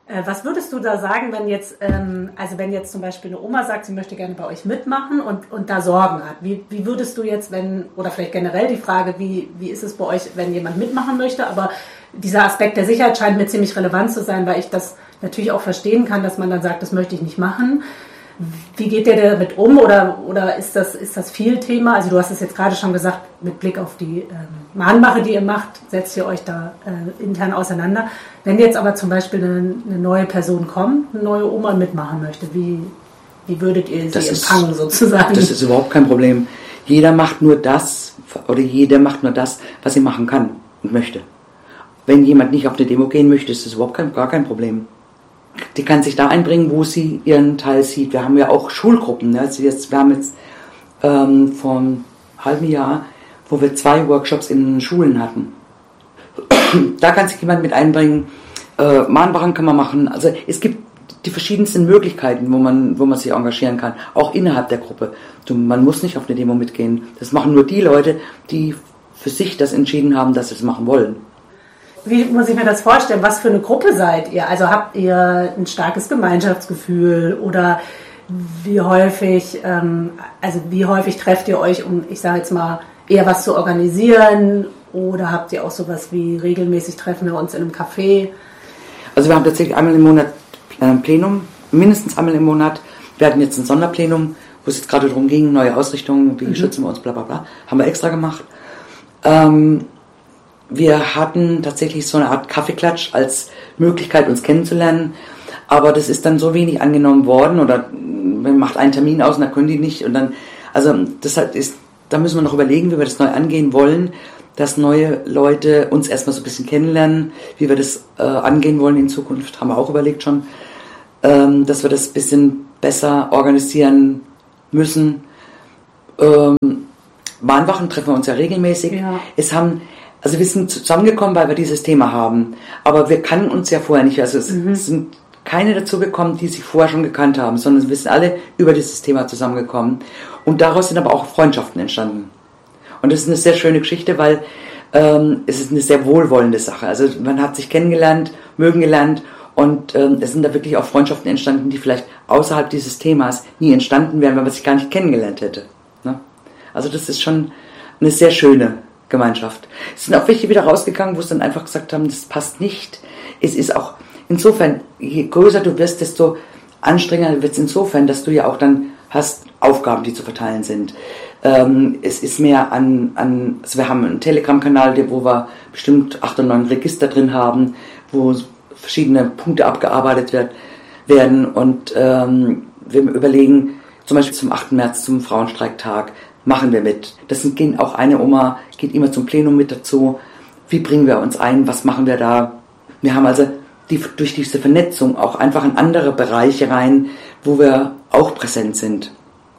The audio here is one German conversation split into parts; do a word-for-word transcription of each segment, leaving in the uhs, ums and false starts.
Was würdest du da sagen, wenn jetzt, ähm, also wenn jetzt zum Beispiel eine Oma sagt, sie möchte gerne bei euch mitmachen und, und da Sorgen hat? Wie, wie würdest du jetzt, wenn, oder vielleicht generell die Frage, wie, wie ist es bei euch, wenn jemand mitmachen möchte? Aber dieser Aspekt der Sicherheit scheint mir ziemlich relevant zu sein, weil ich das natürlich auch verstehen kann, dass man dann sagt, das möchte ich nicht machen. Wie geht ihr damit um oder, oder ist das, ist das viel Thema? Also du hast es jetzt gerade schon gesagt, mit Blick auf die ähm, Mahnwache, die ihr macht, setzt ihr euch da äh, intern auseinander. Wenn jetzt aber zum Beispiel eine, eine neue Person kommt, eine neue Oma mitmachen möchte, wie, wie würdet ihr sie das empfangen ist, sozusagen? Das ist überhaupt kein Problem. Jeder macht nur das, oder jeder macht nur das, was sie machen kann und möchte. Wenn jemand nicht auf eine Demo gehen möchte, ist das überhaupt kein, gar kein Problem. Die kann sich da einbringen, wo sie ihren Teil sieht. Wir haben ja auch Schulgruppen. Ne? Also jetzt, wir haben jetzt ähm, vor einem halben Jahr, wo wir zwei Workshops in Schulen hatten. Da kann sich jemand mit einbringen. Äh, Mahnwachen kann man machen. Also es gibt die verschiedensten Möglichkeiten, wo man, wo man sich engagieren kann. Auch innerhalb der Gruppe. Du, man muss nicht auf eine Demo mitgehen. Das machen nur die Leute, die für sich das entschieden haben, dass sie es machen wollen. Wie muss ich mir das vorstellen? Was für eine Gruppe seid ihr? Also habt ihr ein starkes Gemeinschaftsgefühl oder wie häufig, ähm, also wie häufig trefft ihr euch, um, ich sage jetzt mal, eher was zu organisieren oder habt ihr auch sowas wie regelmäßig treffen wir uns in einem Café? Also wir haben tatsächlich einmal im Monat ein Plenum, mindestens einmal im Monat. Wir hatten jetzt ein Sonderplenum, wo es jetzt gerade darum ging, neue Ausrichtungen, wie mhm. schützen wir uns, bla bla bla, haben wir extra gemacht. Ähm, Wir hatten tatsächlich so eine Art Kaffeeklatsch als Möglichkeit, uns kennenzulernen. Aber das ist dann so wenig angenommen worden oder man macht einen Termin aus und dann können die nicht. Und dann, also das ist, da müssen wir noch überlegen, wie wir das neu angehen wollen, dass neue Leute uns erstmal so ein bisschen kennenlernen, wie wir das äh, angehen wollen in Zukunft, haben wir auch überlegt schon, ähm, dass wir das ein bisschen besser organisieren müssen. Ähm, Mahnwachen treffen wir uns ja regelmäßig. Ja. Es haben Also wir sind zusammengekommen, weil wir dieses Thema haben. Aber wir kannten uns ja vorher nicht. Also es mhm. sind keine dazu gekommen, die sich vorher schon gekannt haben, sondern wir sind alle über dieses Thema zusammengekommen. Und daraus sind aber auch Freundschaften entstanden. Und das ist eine sehr schöne Geschichte, weil ähm, es ist eine sehr wohlwollende Sache. Also man hat sich kennengelernt, mögen gelernt und ähm, es sind da wirklich auch Freundschaften entstanden, die vielleicht außerhalb dieses Themas nie entstanden wären, wenn man sich gar nicht kennengelernt hätte. Ne? Also das ist schon eine sehr schöne Gemeinschaft. Es sind auch welche wieder rausgegangen, wo es dann einfach gesagt haben, das passt nicht. Es ist auch insofern, je größer du wirst, desto anstrengender wird es insofern, dass du ja auch dann hast Aufgaben, die zu verteilen sind. Ähm, es ist mehr an, an, also wir haben einen Telegram-Kanal, wo wir bestimmt acht oder neun Register drin haben, wo verschiedene Punkte abgearbeitet wird, werden und ähm, wir überlegen, zum Beispiel zum achten März, zum Frauenstreiktag, machen wir mit. Das gehen auch eine Oma, geht immer zum Plenum mit dazu. Wie bringen wir uns ein? Was machen wir da? Wir haben also die, durch diese Vernetzung auch einfach in andere Bereiche rein, wo wir auch präsent sind.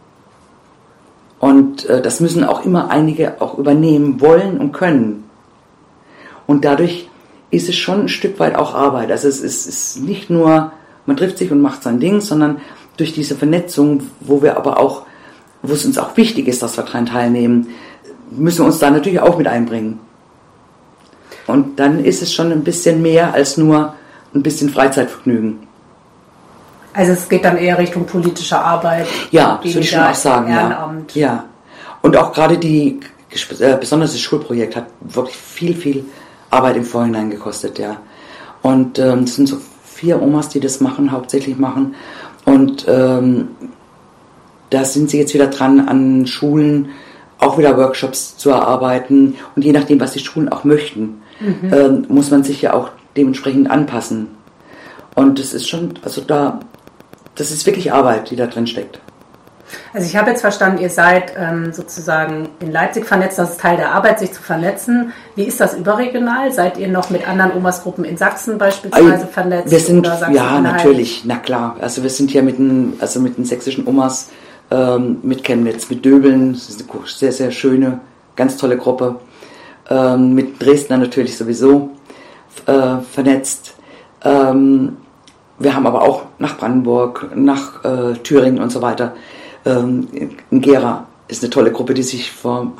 Und äh, das müssen auch immer einige auch übernehmen wollen und können. Und dadurch ist es schon ein Stück weit auch Arbeit. Also es ist, es ist nicht nur, man trifft sich und macht sein Ding, sondern durch diese Vernetzung, wo wir aber auch wo es uns auch wichtig ist, dass wir daran teilnehmen, müssen wir uns da natürlich auch mit einbringen. Und dann ist es schon ein bisschen mehr als nur ein bisschen Freizeitvergnügen. Also es geht dann eher Richtung politische Arbeit. Ja, das würde ich schon auch sagen. Ehrenamt. Ja. ja. Und auch gerade die, äh, besonders das Schulprojekt hat wirklich viel, viel Arbeit im Vorhinein gekostet, ja. Und ähm, es sind so vier Omas, die das machen, hauptsächlich machen. Und ähm, da sind sie jetzt wieder dran, an Schulen auch wieder Workshops zu erarbeiten. Und je nachdem, was die Schulen auch möchten, mhm. ähm, muss man sich ja auch dementsprechend anpassen. Und das ist schon, also da, das ist wirklich Arbeit, die da drin steckt. Also ich habe jetzt verstanden, ihr seid ähm, sozusagen in Leipzig vernetzt, das ist Teil der Arbeit, sich zu vernetzen. Wie ist das überregional? Seid ihr noch mit anderen Omasgruppen in Sachsen beispielsweise also, vernetzt? Wir sind, oder ja, natürlich, na klar. Also wir sind ja mit den, also mit den sächsischen Omas, ähm, mit Chemnitz, mit Döbeln, das ist eine sehr, sehr schöne, ganz tolle Gruppe. Ähm, mit Dresdner natürlich sowieso äh, vernetzt. Ähm, wir haben aber auch nach Brandenburg, nach äh, Thüringen und so weiter. Ähm, in Gera ist eine tolle Gruppe, die sich vor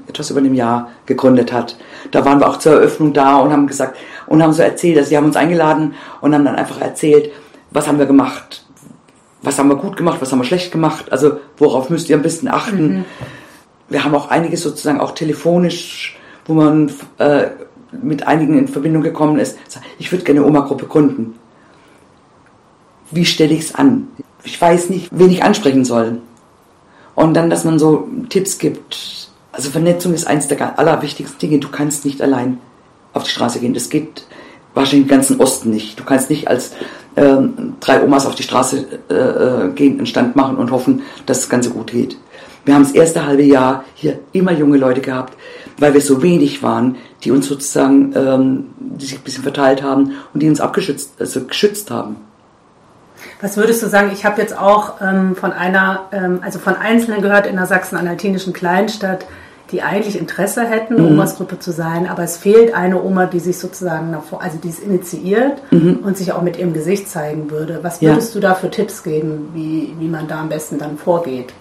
etwas über einem Jahr gegründet hat. Da waren wir auch zur Eröffnung da und haben gesagt und haben so erzählt, also sie haben uns eingeladen und haben dann einfach erzählt, was haben wir gemacht, was haben wir gut gemacht, was haben wir schlecht gemacht, also worauf müsst ihr am besten achten. Mhm. Wir haben auch einiges sozusagen auch telefonisch, wo man äh, mit einigen in Verbindung gekommen ist. Ich würde gerne eine Oma-Gruppe gründen. Wie stelle ich es an? Ich weiß nicht, wen ich ansprechen soll. Und dann, dass man so Tipps gibt. Also Vernetzung ist eines der allerwichtigsten Dinge. Du kannst nicht allein auf die Straße gehen. Das geht wahrscheinlich im ganzen Osten nicht. Du kannst nicht als ähm, drei Omas auf die Straße äh, gehen, einen Stand machen und hoffen, dass das Ganze gut geht. Wir haben das erste halbe Jahr hier immer junge Leute gehabt, weil wir so wenig waren, die uns sozusagen, ähm, die sich ein bisschen verteilt haben und die uns abgeschützt, also geschützt haben. Was würdest du sagen? Ich habe jetzt auch ähm, von einer, ähm, also von Einzelnen gehört in einer sachsen-anhaltinischen Kleinstadt, die eigentlich Interesse hätten, eine mhm. Omasgruppe zu sein, aber es fehlt eine Oma, die sich sozusagen davor, also die es initiiert mhm. und sich auch mit ihrem Gesicht zeigen würde. Was würdest ja. du da für Tipps geben, wie, wie man da am besten dann vorgeht?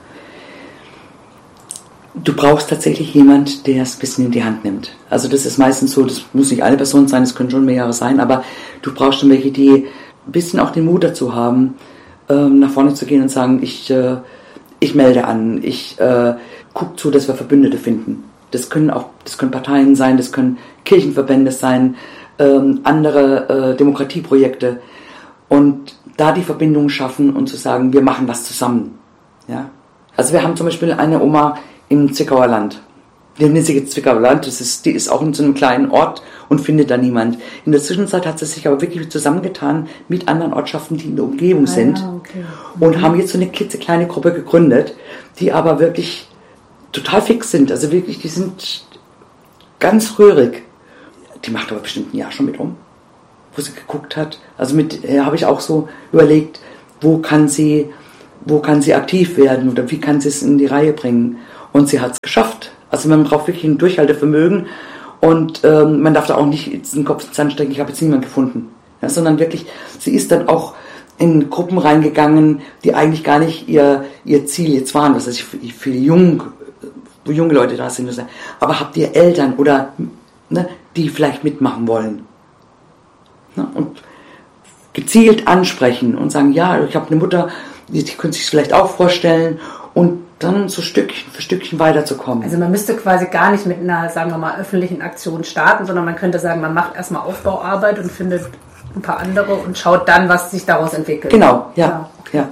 Du brauchst tatsächlich jemand, der es ein bisschen in die Hand nimmt. Also das ist meistens so, das muss nicht eine Person sein, es können schon mehrere sein, aber du brauchst schon welche, die ein bisschen auch den Mut dazu haben, ähm, nach vorne zu gehen und sagen, ich, äh, ich melde an, ich äh, gucke zu, dass wir Verbündete finden. Das können auch, das können Parteien sein, das können Kirchenverbände sein, ähm, andere äh, Demokratieprojekte und da die Verbindung schaffen und zu sagen, wir machen was zusammen. Ja? Also wir haben zum Beispiel eine Oma im Zwickauer Land. Wir nennen sie jetzt Zwickauer Land, das ist, die ist auch in so einem kleinen Ort und findet da niemand. In der Zwischenzeit hat sie sich aber wirklich zusammengetan mit anderen Ortschaften, die in der Umgebung ah, sind okay. mhm. und haben jetzt so eine klitzekleine Gruppe gegründet, die aber wirklich total fix sind. Also wirklich, die sind ganz rührig. Die macht aber bestimmt ein Jahr schon mit um, wo sie geguckt hat. Also mit äh, habe ich auch so überlegt, wo kann sie, wo kann sie aktiv werden oder wie kann sie es in die Reihe bringen. Und sie hat es geschafft. Also man braucht wirklich ein Durchhaltevermögen und ähm, man darf da auch nicht den Kopf ins Sand stecken, ich habe jetzt niemanden gefunden. Ja, sondern wirklich, sie ist dann auch in Gruppen reingegangen, die eigentlich gar nicht ihr, ihr Ziel jetzt waren, was heißt, viele jung, junge Leute da sind. Aber habt ihr Eltern oder ne, die vielleicht mitmachen wollen? Ne, und gezielt ansprechen und sagen, ja, ich habe eine Mutter, die, die könnte sich vielleicht auch vorstellen und dann so Stückchen für Stückchen weiterzukommen. Also man müsste quasi gar nicht mit einer, sagen wir mal, öffentlichen Aktion starten, sondern man könnte sagen, man macht erstmal Aufbauarbeit und findet ein paar andere und schaut dann, was sich daraus entwickelt. Genau, ja, ja, okay. ja.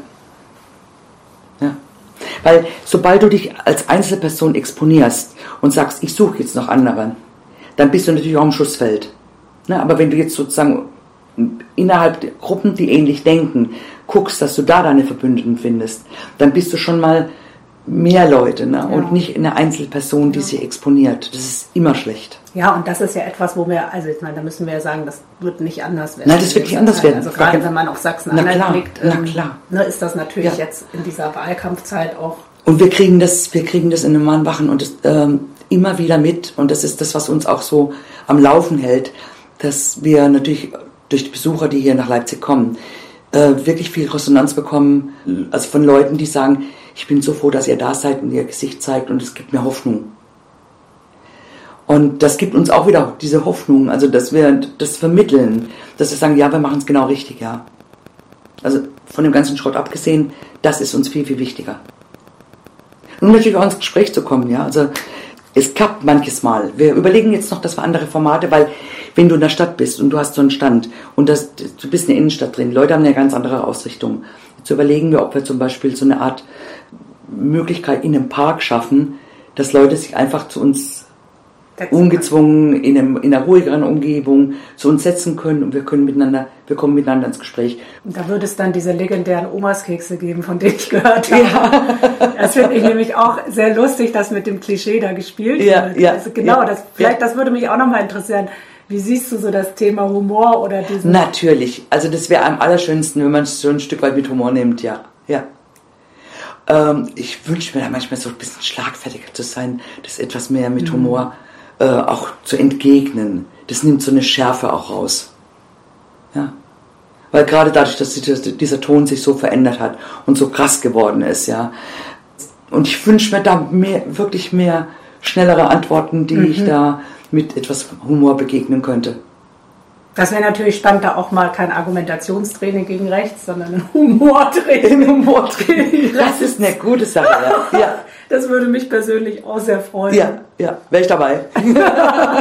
ja. Weil sobald du dich als Einzelperson exponierst und sagst, ich suche jetzt noch andere, dann bist du natürlich auch im Schussfeld. Ne? Aber wenn du jetzt sozusagen innerhalb der Gruppen, die ähnlich denken, guckst, dass du da deine Verbündeten findest, dann bist du schon mal mehr Leute, ne? Ja. Und nicht eine Einzelperson, die ja. sich exponiert. Das ist immer schlecht. Ja, und das ist ja etwas, wo wir, also ich meine, da müssen wir ja sagen, das wird nicht anders werden. Nein, das wird nicht anders werden. Also gerade wenn man auf Sachsen-Anhalt blickt, ähm, ne, ist das natürlich ja. jetzt in dieser Wahlkampfzeit auch. Und wir kriegen das, wir kriegen das in den Mahnwachen und das, ähm, immer wieder mit. Und das ist das, was uns auch so am Laufen hält, dass wir natürlich durch die Besucher, die hier nach Leipzig kommen, äh, wirklich viel Resonanz bekommen, also von Leuten, die sagen, ich bin so froh, dass ihr da seid und ihr Gesicht zeigt und es gibt mir Hoffnung. Und das gibt uns auch wieder diese Hoffnung, also dass wir das vermitteln, dass wir sagen, ja, wir machen es genau richtig, ja. Also von dem ganzen Schrott abgesehen, das ist uns viel, viel wichtiger. Und natürlich auch ins Gespräch zu kommen, ja, also es klappt manches Mal. Wir überlegen jetzt noch, dass wir andere Formate, weil wenn du in der Stadt bist und du hast so einen Stand und das, du bist in der Innenstadt drin, Leute haben eine ganz andere Ausrichtung. Jetzt überlegen wir, ob wir zum Beispiel so eine Art Möglichkeit in einem Park schaffen, dass Leute sich einfach zu uns ungezwungen in, einem, in einer ruhigeren Umgebung zu uns setzen können und wir können miteinander, wir kommen miteinander ins Gespräch. Und da würde es dann diese legendären Omas-Kekse geben, von denen ich gehört habe. Ja. Das finde ich nämlich auch sehr lustig, dass mit dem Klischee da gespielt ja, wird. Ja, also genau, ja, das, vielleicht, ja. das würde mich auch nochmal interessieren. Wie siehst du so das Thema Humor oder diesen... Natürlich, also das wäre am allerschönsten, wenn man es so ein Stück weit mit Humor nimmt, ja. ja. Ähm, ich wünsche mir da manchmal so ein bisschen schlagfertiger zu sein, das etwas mehr mit Humor äh, auch zu entgegnen. Das nimmt so eine Schärfe auch raus. Ja. Weil gerade dadurch, dass dieser Ton sich so verändert hat und so krass geworden ist, ja. Und ich wünsche mir da mehr, wirklich mehr schnellere Antworten, die mhm. ich da mit etwas Humor begegnen könnte. Das wäre natürlich spannend, da auch mal kein Argumentationstraining gegen rechts, sondern ein Humortraining. Ein Humortraining. Das ist eine gute Sache, ja. ja. Das würde mich persönlich auch sehr freuen. Ja, ja, wäre ich dabei.